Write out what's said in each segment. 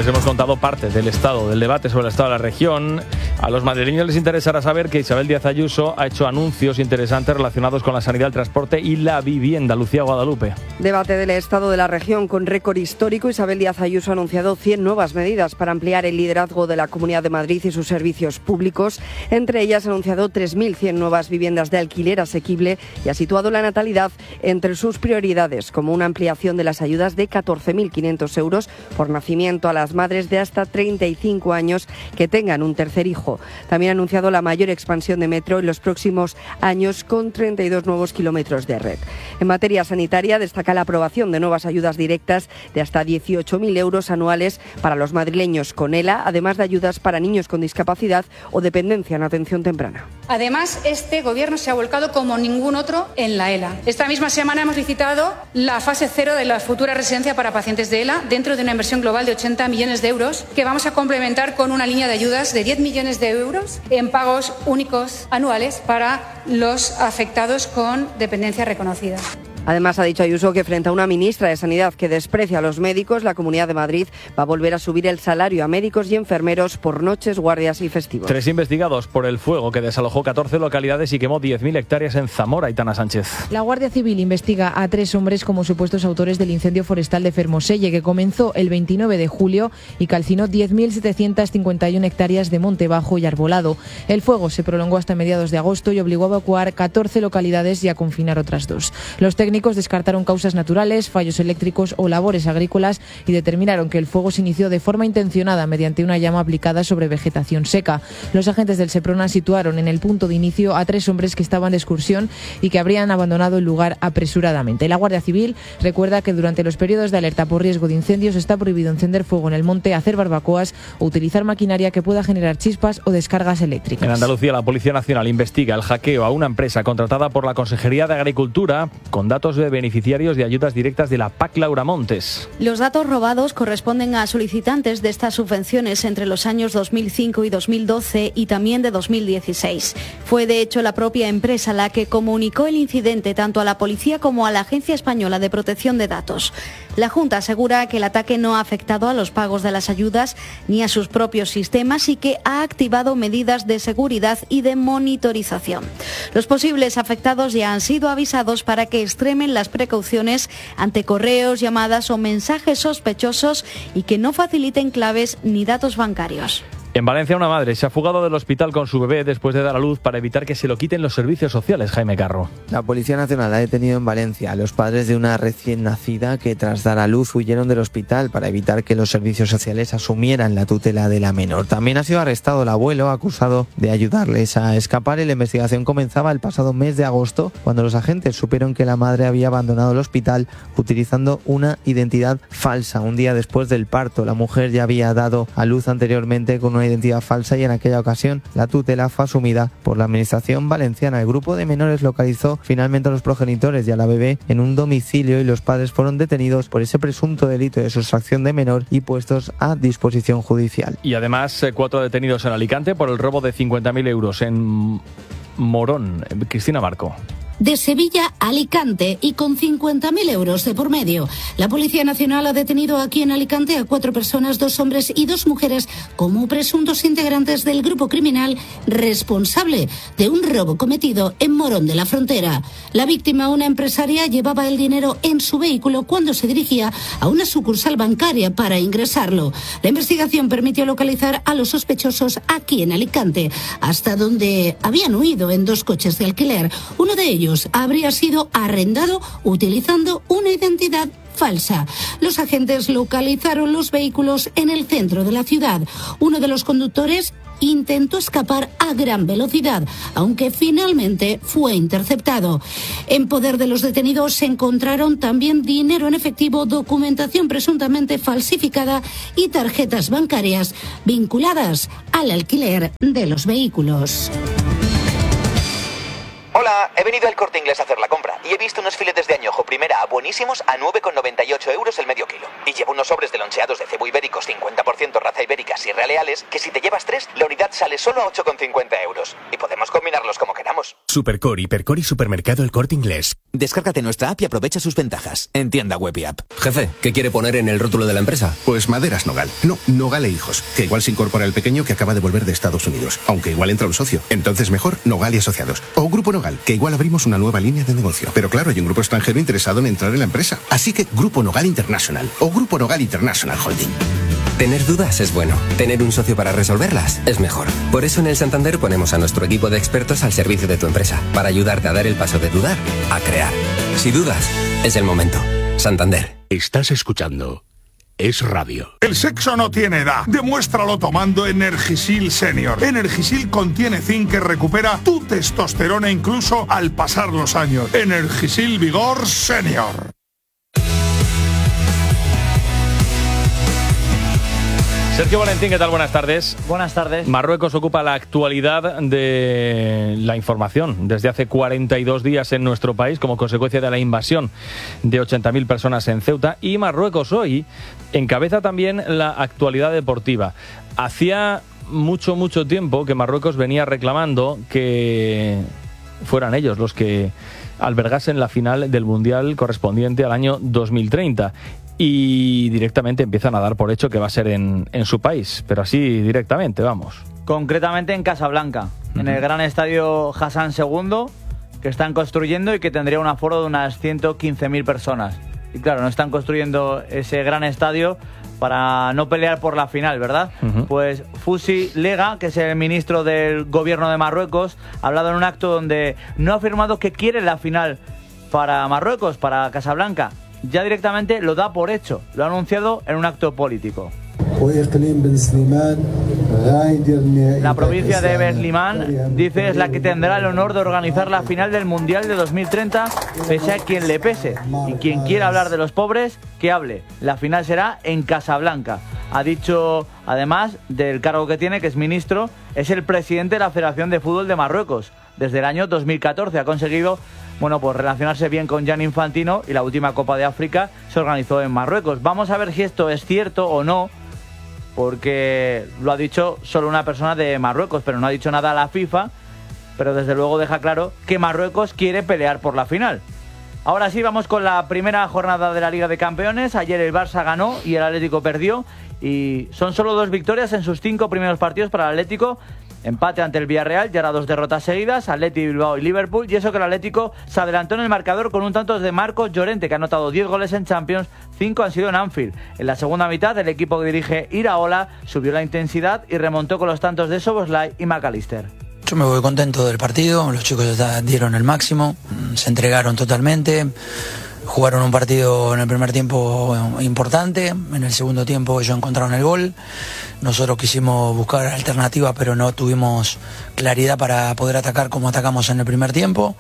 Les hemos contado parte del debate sobre el estado de la región. A los madrileños les interesará saber que Isabel Díaz Ayuso ha hecho anuncios interesantes relacionados con la sanidad, el transporte y la vivienda. Lucía Guadalupe. Debate del estado de la región con récord histórico. Isabel Díaz Ayuso ha anunciado 100 nuevas medidas para ampliar el liderazgo de la Comunidad de Madrid y sus servicios públicos. Entre ellas ha anunciado 3.100 nuevas viviendas de alquiler asequible y ha situado la natalidad entre sus prioridades, como una ampliación de las ayudas de 14.500 euros por nacimiento a las madres de hasta 35 años que tengan un tercer hijo. También ha anunciado la mayor expansión de metro en los próximos años con 32 nuevos kilómetros de red. En materia sanitaria destaca la aprobación de nuevas ayudas directas de hasta 18.000 euros anuales para los madrileños con ELA, además de ayudas para niños con discapacidad o dependencia en atención temprana. Además, este Gobierno se ha volcado como ningún otro en la ELA. Esta misma semana hemos licitado la fase 0 de la futura residencia para pacientes de ELA dentro de una inversión global de 80 millones de euros que vamos a complementar con una línea de ayudas de 10 millones de euros en pagos únicos anuales para los afectados con dependencia reconocida. Además, ha dicho Ayuso que frente a una ministra de Sanidad que desprecia a los médicos, la Comunidad de Madrid va a volver a subir el salario a médicos y enfermeros por noches, guardias y festivos. 3 investigados por el fuego que desalojó 14 localidades y quemó 10.000 hectáreas en Zamora. Aitana Sánchez. La Guardia Civil investiga a 3 hombres como supuestos autores del incendio forestal de Fermoselle, que comenzó el 29 de julio y calcinó 10.751 hectáreas de monte bajo y arbolado. El fuego se prolongó hasta mediados de agosto y obligó a evacuar 14 localidades y a confinar otras 2. Los técnicos descartaron causas naturales, fallos eléctricos o labores agrícolas y determinaron que el fuego se inició de forma intencionada mediante una llama aplicada sobre vegetación seca. Los agentes del Seprona situaron en el punto de inicio a 3 hombres que estaban de excursión y que habrían abandonado el lugar apresuradamente. La Guardia Civil recuerda que durante los periodos de alerta por riesgo de incendios está prohibido encender fuego en el monte, hacer barbacoas o utilizar maquinaria que pueda generar chispas o descargas eléctricas. En Andalucía, la Policía Nacional investiga el hackeo a una empresa contratada por la Consejería de Agricultura con datos de beneficiarios de ayudas directas de la PAC Laura Montes. Los datos robados corresponden a solicitantes de estas subvenciones entre los años 2005 y 2012 y también de 2016. Fue de hecho la propia empresa la que comunicó el incidente tanto a la policía como a la Agencia Española de Protección de Datos. La Junta asegura que el ataque no ha afectado a los pagos de las ayudas ni a sus propios sistemas y que ha activado medidas de seguridad y de monitorización. Los posibles afectados ya han sido avisados para que extremen las precauciones ante correos, llamadas o mensajes sospechosos y que no faciliten claves ni datos bancarios. En Valencia, una madre se ha fugado del hospital con su bebé después de dar a luz para evitar que se lo quiten los servicios sociales. Jaime Carro. La Policía Nacional ha detenido en Valencia a los padres de una recién nacida que tras dar a luz huyeron del hospital para evitar que los servicios sociales asumieran la tutela de la menor. También ha sido arrestado el abuelo acusado de ayudarles a escapar y la investigación comenzaba el pasado mes de agosto cuando los agentes supieron que la madre había abandonado el hospital utilizando una identidad falsa. Un día después del parto, la mujer ya había dado a luz anteriormente con una identidad falsa y en aquella ocasión la tutela fue asumida por la administración valenciana. El grupo de menores localizó finalmente a los progenitores y a la bebé en un domicilio y los padres fueron detenidos por ese presunto delito de sustracción de menor y puestos a disposición judicial. Y además 4 detenidos en Alicante por el robo de 50.000 euros en Morón. Cristina Marco. De Sevilla a Alicante y con 50.000 euros de por medio. La Policía Nacional ha detenido aquí en Alicante a 4 personas, 2 hombres y 2 mujeres, como presuntos integrantes del grupo criminal responsable de un robo cometido en Morón de la Frontera. La víctima, una empresaria, llevaba el dinero en su vehículo cuando se dirigía a una sucursal bancaria para ingresarlo. La investigación permitió localizar a los sospechosos aquí en Alicante, hasta donde habían huido en 2 coches de alquiler. Uno de ellos habría sido arrendado utilizando una identidad falsa. Los agentes localizaron los vehículos en el centro de la ciudad. Uno de los conductores intentó escapar a gran velocidad, aunque finalmente fue interceptado. En poder de los detenidos se encontraron también dinero en efectivo, documentación presuntamente falsificada y tarjetas bancarias vinculadas al alquiler de los vehículos. Hola, he venido al Corte Inglés a hacer la compra y he visto unos filetes de añojo primera buenísimos a 9,98 euros el medio kilo. Y llevo unos sobres de loncheados de cebo ibéricos 50% raza ibérica más irreales que si te llevas 3, la unidad sale solo a 8,50 euros. Y podemos combinarlos como queramos. Supercore, Hipercore y Supermercado El Corte Inglés. Descárgate nuestra app y aprovecha sus ventajas. En tienda web y app. Jefe, ¿qué quiere poner en el rótulo de la empresa? Pues Maderas Nogal. No, Nogal e Hijos. Que igual se incorpora el pequeño que acaba de volver de Estados Unidos. Aunque igual entra un socio. Entonces mejor Nogal y Asociados. O Grupo Nogal, que igual abrimos una nueva línea de negocio. Pero claro, hay un grupo extranjero interesado en entrar en la empresa. Así que Grupo Nogal International o Grupo Nogal International Holding. Tener dudas es bueno. Tener un socio para resolverlas es mejor. Por eso en el Santander ponemos a nuestro equipo de expertos al servicio de tu empresa, para ayudarte a dar el paso de dudar a crear. Si dudas, es el momento. Santander. Estás escuchando Es Radio. El sexo no tiene edad. Demuéstralo tomando Energisil Senior. Energisil contiene zinc que recupera tu testosterona incluso al pasar los años. Energisil Vigor Senior. Sergio Valentín, ¿qué tal? Buenas tardes. Buenas tardes. Marruecos ocupa la actualidad de la información desde hace 42 días en nuestro país como consecuencia de la invasión de 80.000 personas en Ceuta, y Marruecos hoy encabeza también la actualidad deportiva. Hacía mucho tiempo que Marruecos venía reclamando que fueran ellos los que albergasen la final del Mundial correspondiente al año 2030. Y directamente empiezan a dar por hecho que va a ser en su país, pero así directamente, vamos. Concretamente en Casablanca, en el gran estadio Hassan II, que están construyendo y que tendría un aforo de unas 115.000 personas. Y claro, no están construyendo ese gran estadio para no pelear por la final, ¿verdad? Pues Fusi Lega, que es el ministro del gobierno de Marruecos, ha hablado en un acto donde no ha afirmado que quiere la final para Marruecos, para Casablanca. Ya directamente lo da por hecho, lo ha anunciado en un acto político. La provincia de Beslimán, dice, es la que tendrá el honor de organizar la final del Mundial de 2030, pese a quien le pese. Y quien quiera hablar de los pobres, que hable. La final será en Casablanca. Ha dicho, además del cargo que tiene, que es ministro, es el presidente de la Federación de Fútbol de Marruecos. Desde el año 2014 ha conseguido pues relacionarse bien con Gianni Infantino, y la última Copa de África se organizó en Marruecos. Vamos a ver si esto es cierto o no, porque lo ha dicho solo una persona de Marruecos, pero no ha dicho nada a la FIFA, pero desde luego deja claro que Marruecos quiere pelear por la final. Ahora sí, vamos con la primera jornada de la Liga de Campeones. Ayer el Barça ganó y el Atlético perdió, y son solo 2 victorias en sus 5 primeros partidos para el Atlético. Empate ante el Villarreal y ahora 2 derrotas seguidas, Atleti, Bilbao y Liverpool, y eso que el Atlético se adelantó en el marcador con un tanto de Marcos Llorente, que ha anotado 10 goles en Champions, 5 han sido en Anfield. En la segunda mitad, el equipo que dirige Iraola subió la intensidad y remontó con los tantos de Szoboszlai y McAllister. Yo me voy contento del partido, los chicos dieron el máximo, se entregaron totalmente. Jugaron un partido en el primer tiempo importante, en el segundo tiempo ellos encontraron el gol. Nosotros quisimos buscar alternativas, pero no tuvimos claridad para poder atacar como atacamos en el primer tiempo,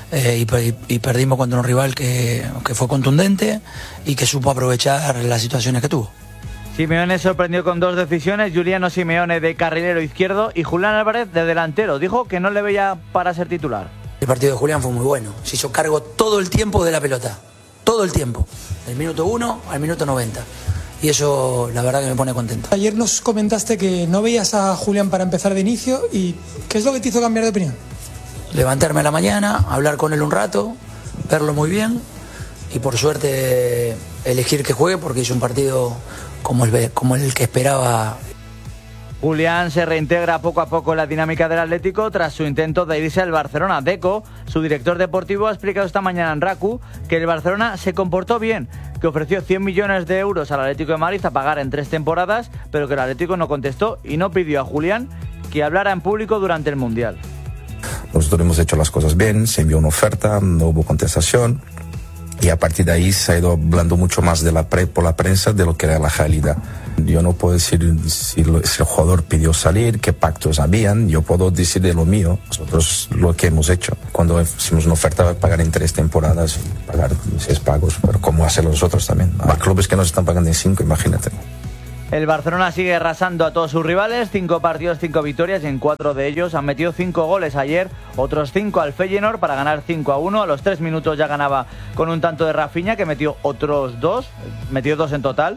y perdimos contra un rival que fue contundente y que supo aprovechar las situaciones que tuvo. Simeone sorprendió con 2 decisiones, Juliano Simeone de carrilero izquierdo y Julián Álvarez de delantero. Dijo que no le veía para ser titular. El partido de Julián fue muy bueno, se hizo cargo todo el tiempo de la pelota. Todo el tiempo, del minuto 1 al minuto 90. Y eso la verdad que me pone contento. Ayer nos comentaste que no veías a Julián para empezar de inicio, y ¿qué es lo que te hizo cambiar de opinión? Levantarme a la mañana, hablar con él un rato, verlo muy bien y por suerte elegir que juegue, porque hizo un partido como el que esperaba. Julián se reintegra poco a poco en la dinámica del Atlético tras su intento de irse al Barcelona. Deco, su director deportivo, ha explicado esta mañana en RACU que el Barcelona se comportó bien, que ofreció 100 millones de euros al Atlético de Madrid a pagar en 3 temporadas, pero que el Atlético no contestó y no pidió a Julián que hablara en público durante el Mundial. Nosotros hemos hecho las cosas bien, se envió una oferta, no hubo contestación, y a partir de ahí se ha ido hablando mucho más por la prensa de lo que era la realidad. Yo no puedo decir si el jugador pidió salir, qué pactos habían. Yo puedo decir de lo mío, nosotros lo que hemos hecho. Cuando hicimos una oferta de pagar en 3 temporadas, pagar 6 pagos, pero ¿cómo hacerlo nosotros también? Hay clubes que nos están pagando en 5, imagínate. El Barcelona sigue arrasando a todos sus rivales, 5 partidos, 5 victorias, y en 4 de ellos han metido 5 goles ayer, otros 5 al Feyenoord para ganar 5-1, a los 3 minutos ya ganaba con un tanto de Rafinha, que metió otros 2, metió 2 en total.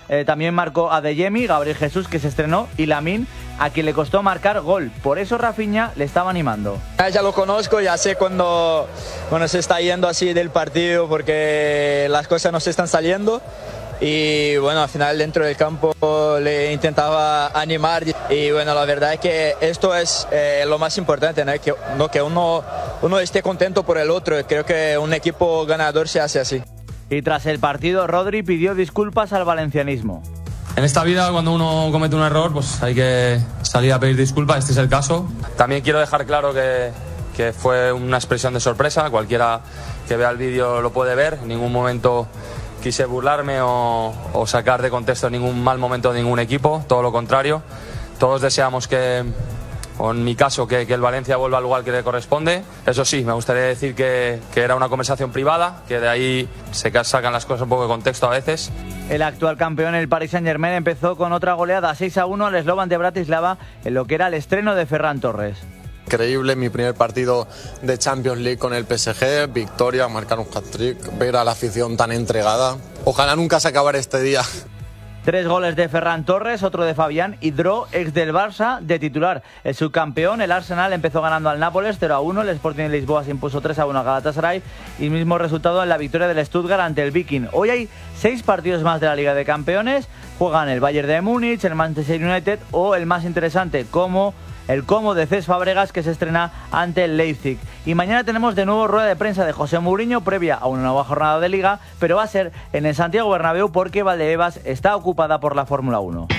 también marcó Adeyemi, Gabriel Jesús, que se estrenó, y Lamine, a quien le costó marcar gol. Por eso Rafinha le estaba animando. Ya lo conozco, ya sé cuando se está yendo así del partido porque las cosas no se están saliendo. Y bueno, al final dentro del campo le intentaba animar y bueno, la verdad es que esto es lo más importante, ¿no? Que uno esté contento por el otro. Creo que un equipo ganador se hace así. Y tras el partido, Rodri pidió disculpas al valencianismo. En esta vida, cuando uno comete un error, pues hay que salir a pedir disculpas. Este es el caso. También quiero dejar claro que fue una expresión de sorpresa. Cualquiera que vea el vídeo lo puede ver. En ningún momento quise burlarme o sacar de contexto ningún mal momento de ningún equipo. Todo lo contrario. Todos deseamos o en mi caso, que el Valencia vuelva al lugar que le corresponde. Eso sí, me gustaría decir que era una conversación privada, que de ahí se sacan las cosas un poco de contexto a veces. El actual campeón, el Paris Saint-Germain, empezó con otra goleada 6-1 al Slovan de Bratislava en lo que era el estreno de Ferran Torres. Increíble, mi primer partido de Champions League con el PSG, victoria, marcar un hat-trick, ver a la afición tan entregada. Ojalá nunca se acabara este día. 3 goles de Ferran Torres, otro de Fabián y Dro, ex del Barça, de titular. El subcampeón, el Arsenal, empezó ganando al Nápoles 0-1, el Sporting de Lisboa se impuso 3-1 a Galatasaray y mismo resultado en la victoria del Stuttgart ante el Viking. Hoy hay 6 partidos más de la Liga de Campeones, juegan el Bayern de Múnich, el Manchester United o el más interesante, como el Como de Cesc Fábregas, que se estrena ante el Leipzig. Y mañana tenemos de nuevo rueda de prensa de José Mourinho previa a una nueva jornada de Liga, pero va a ser en el Santiago Bernabéu porque Valdebebas está ocupada por la Fórmula 1.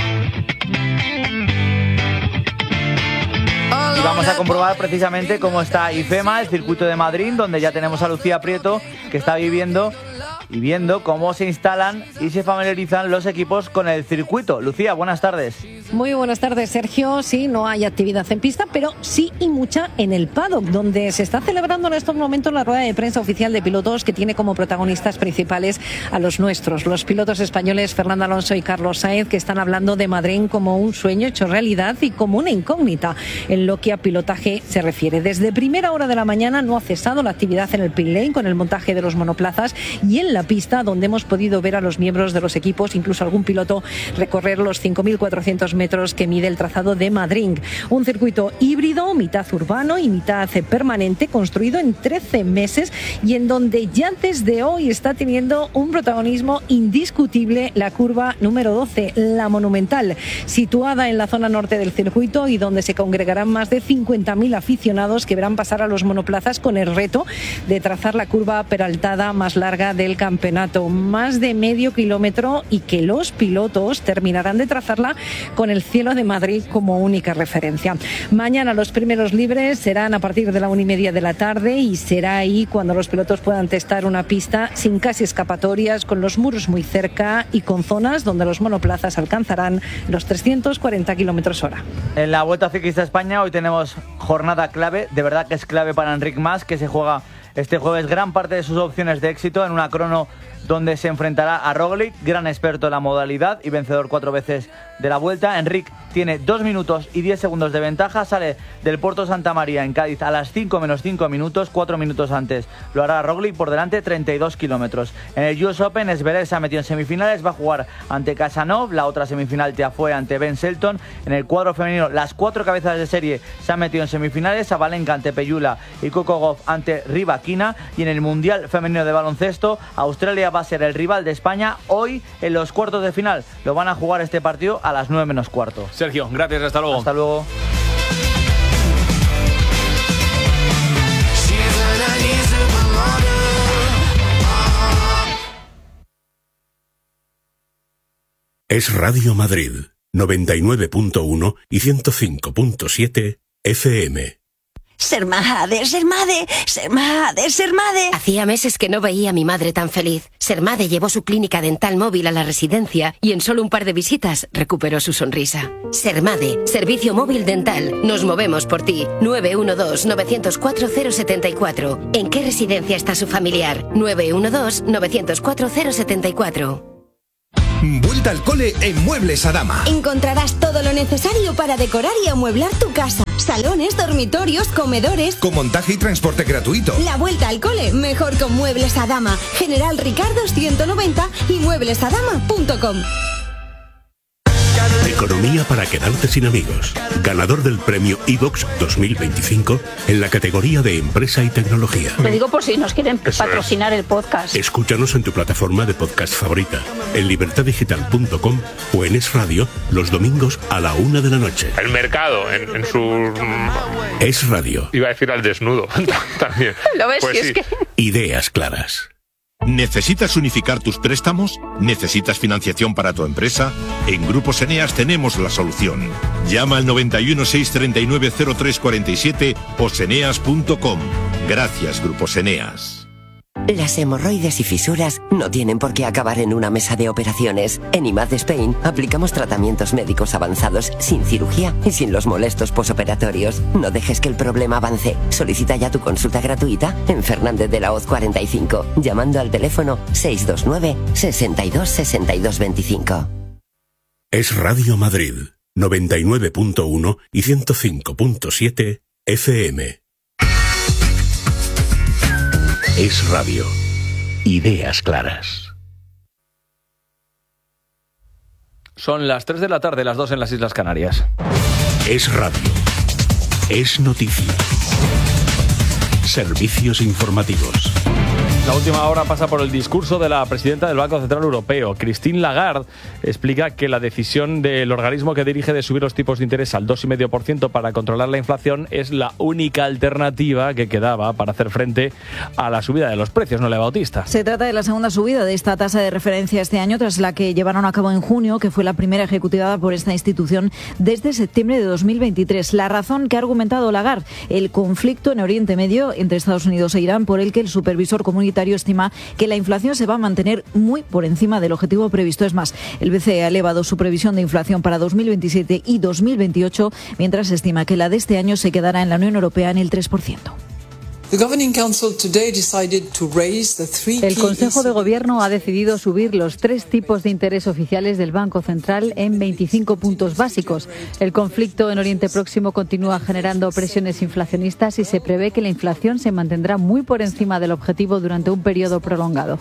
Y vamos a comprobar precisamente cómo está IFEMA, el circuito de Madrid, donde ya tenemos a Lucía Prieto, que está viviendo y viendo cómo se instalan y se familiarizan los equipos con el circuito. Lucía, buenas tardes. Muy buenas tardes, Sergio. Sí, no hay actividad en pista, pero sí y mucha en el paddock, donde se está celebrando en estos momentos la rueda de prensa oficial de pilotos, que tiene como protagonistas principales a los nuestros, los pilotos españoles Fernando Alonso y Carlos Sainz, que están hablando de Madrid como un sueño hecho realidad y como una incógnita en lo que a pilotaje se refiere. Desde primera hora de la mañana no ha cesado la actividad en el pit lane con el montaje de los monoplazas y en la pista, donde hemos podido ver a los miembros de los equipos, incluso algún piloto, recorrer los 5.400 metros que mide el trazado de Madrid. Un circuito híbrido, mitad urbano y mitad permanente, construido en 13 meses y en donde ya desde hoy está teniendo un protagonismo indiscutible la curva número 12, la Monumental, situada en la zona norte del circuito y donde se congregarán más de 50.000 aficionados que verán pasar a los monoplazas con el reto de trazar la curva peraltada más larga del campeonato, más de medio kilómetro, y que los pilotos terminarán de trazarla con el cielo de Madrid como única referencia. Mañana los primeros libres serán a partir de la 1:30 de la tarde y será ahí cuando los pilotos puedan testar una pista sin casi escapatorias, con los muros muy cerca y con zonas donde los monoplazas alcanzarán los 340 kilómetros hora. En la Vuelta Ciclista a España hoy tenemos jornada clave, de verdad que es clave para Enric Mas, que se juega este jueves gran parte de sus opciones de éxito en una crono donde se enfrentará a Roglic, gran experto en la modalidad y vencedor 4 veces de la Vuelta. Enric tiene 2 minutos y 10 segundos de ventaja, sale del Puerto Santa María en Cádiz a las 5 menos 5 minutos, 4 minutos antes lo hará Roglic, por delante 32 kilómetros. En el US Open, Zverev se ha metido en semifinales, va a jugar ante Casanov, la otra semifinal fue ante Ben Shelton. En el cuadro femenino, las 4 cabezas de serie se han metido en semifinales, Sabalenka ante Peyula y Coco Gauff ante Rybakina. Y en el Mundial Femenino de Baloncesto, Australia va a ser el rival de España hoy en los cuartos de final. Lo van a jugar este partido a las 9 menos cuarto. Sergio, gracias, hasta luego. Hasta luego. Es Radio Madrid, 99.1 y 105.7 FM. Ser madre, ser madre, ser madre, ser madre. Hacía meses que no veía a mi madre tan feliz. Sermade llevó su clínica dental móvil a la residencia y en solo un par de visitas recuperó su sonrisa. Sermade, servicio móvil dental. Nos movemos por ti. 912-904-074. ¿En qué residencia está su familiar? 912-904-074. Vuelta al cole en Muebles Adama. Encontrarás todo lo necesario para decorar y amueblar tu casa. Salones, dormitorios, comedores. Con montaje y transporte gratuito. La vuelta al cole, mejor con Muebles Adama. General Ricardos 190 y mueblesadama.com. Economía para quedarte sin amigos. Ganador del premio iVox 2025 en la categoría de empresa y tecnología. Lo digo por si nos quieren patrocinar el podcast. Escúchanos en tu plataforma de podcast favorita, en libertaddigital.com o en Es Radio los domingos a la 1 de la noche. El mercado en su... Es Radio. Iba a decir al desnudo también. ¿Lo ves? Pues Si sí. es que... Ideas claras. ¿Necesitas unificar tus préstamos? ¿Necesitas financiación para tu empresa? En Grupos Eneas tenemos la solución. Llama al 91 639 0347 o seneas.com. Gracias, Grupos Eneas. Las hemorroides y fisuras no tienen por qué acabar en una mesa de operaciones. En IMAD Spain aplicamos tratamientos médicos avanzados sin cirugía y sin los molestos posoperatorios. No dejes que el problema avance. Solicita ya tu consulta gratuita en Fernández de la Hoz 45, llamando al teléfono 629 62 62 25. Es Radio Madrid, 99.1 y 105.7 FM. Es Radio. Ideas claras. Son las 3 de la tarde, las 2 en las Islas Canarias. Es Radio. Es noticia. Servicios informativos. La última hora pasa por el discurso de la presidenta del Banco Central Europeo. Christine Lagarde explica que la decisión del organismo que dirige de subir los tipos de interés al 2,5% para controlar la inflación es la única alternativa que quedaba para hacer frente a la subida de los precios, ¿no, Lea Bautista? Se trata de la segunda subida de esta tasa de referencia este año, tras la que llevaron a cabo en junio, que fue la primera ejecutada por esta institución desde septiembre de 2023. La razón que ha argumentado Lagarde: el conflicto en Oriente Medio entre Estados Unidos e Irán, por el que el supervisor comunitario estima que la inflación se va a mantener muy por encima del objetivo previsto. Es más, el BCE ha elevado su previsión de inflación para 2027 y 2028, mientras estima que la de este año se quedará en la Unión Europea en el 3%. El Consejo de Gobierno ha decidido subir los 3 tipos de interés oficiales del Banco Central en 25 puntos básicos. El conflicto en Oriente Próximo continúa generando presiones inflacionistas y se prevé que la inflación se mantendrá muy por encima del objetivo durante un periodo prolongado.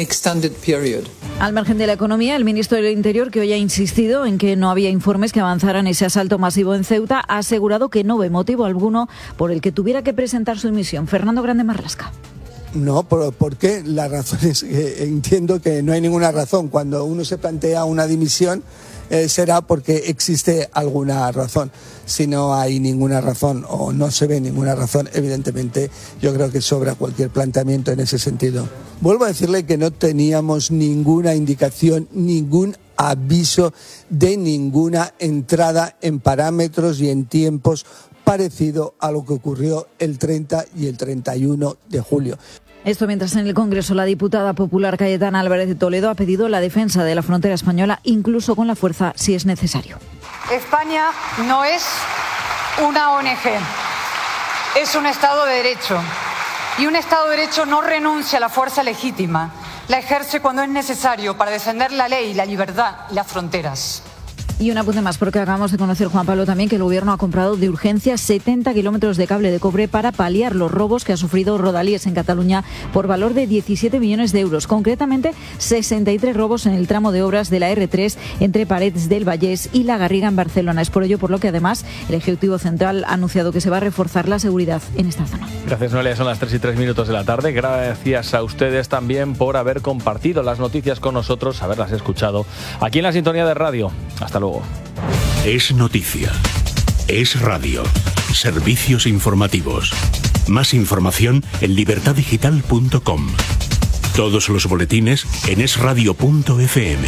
Al margen de la economía, el ministro del Interior, que hoy ha insistido en que no había informes que avanzaran ese asalto masivo en Ceuta, ha asegurado que no ve motivo alguno por el que tuviera que presentar su dimisión. Fernando Grande Marlasca. No, porque la razón es que entiendo que no hay ninguna razón. Cuando uno se plantea una dimisión será porque existe alguna razón. Si no hay ninguna razón o no se ve ninguna razón, evidentemente yo creo que sobra cualquier planteamiento en ese sentido. Vuelvo a decirle que no teníamos ninguna indicación, ningún aviso de ninguna entrada en parámetros y en tiempos parecido a lo que ocurrió el 30 y el 31 de julio. Esto mientras en el Congreso la diputada popular Cayetana Álvarez de Toledo ha pedido la defensa de la frontera española, incluso con la fuerza si es necesario. España no es una ONG, es un Estado de Derecho. Y un Estado de Derecho no renuncia a la fuerza legítima, la ejerce cuando es necesario para defender la ley, la libertad y las fronteras. Y un apunte más, porque acabamos de conocer, Juan Pablo, también que el Gobierno ha comprado de urgencia 70 kilómetros de cable de cobre para paliar los robos que ha sufrido Rodalies en Cataluña por valor de 17 millones de euros. Concretamente, 63 robos en el tramo de obras de la R3 entre Parets del Vallès y La Garriga en Barcelona. Es por ello por lo que además el Ejecutivo Central ha anunciado que se va a reforzar la seguridad en esta zona. Gracias, Noelia. Son las 3:03 de la tarde. Gracias a ustedes también por haber compartido las noticias con nosotros, haberlas escuchado aquí en la sintonía de radio. Hasta luego. Es noticia. Es radio. Servicios informativos. Más información en libertaddigital.com. Todos los boletines en esradio.fm.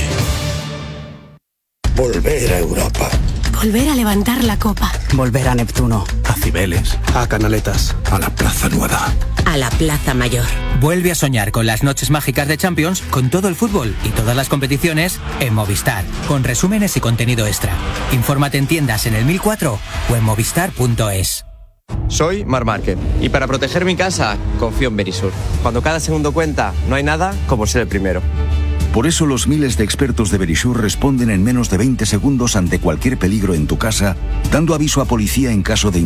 Volver a Europa. Volver a levantar la copa. Volver a Neptuno. A Cibeles. A Canaletas. A la Plaza Nueva. A la Plaza Mayor. Vuelve a soñar con las noches mágicas de Champions, con todo el fútbol y todas las competiciones en Movistar, con resúmenes y contenido extra. Infórmate en tiendas en el 1004 o en movistar.es. Soy Marc Márquez y para proteger mi casa confío en Berisur. Cuando cada segundo cuenta, no hay nada como ser el primero. Por eso los miles de expertos de Verisure responden en menos de 20 segundos ante cualquier peligro en tu casa, dando aviso a policía en caso de